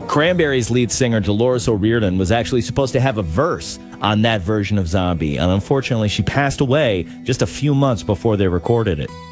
Cranberries lead singer Dolores O'Riordan was actually supposed to have a verse on that version of Zombie, and unfortunately she passed away just a few months before they recorded it.